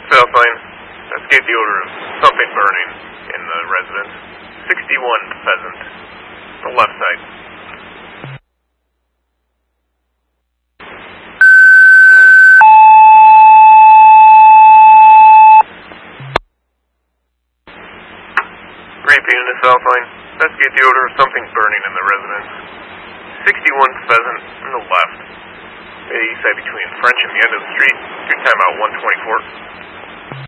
cell sign. Investigate the odor of something burning in the residence. 61 Pheasant. The left side. Repeating the cell sign. Investigate the odor of something burning in the residence. 61 Pheasant on the left. East side between French and the end of the street. Your timeout 124.